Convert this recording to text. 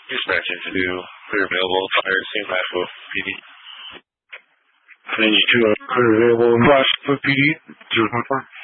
Dispatching to do clear available fire St. Clair PD. 那你这个clear available 5 PD 就是什么分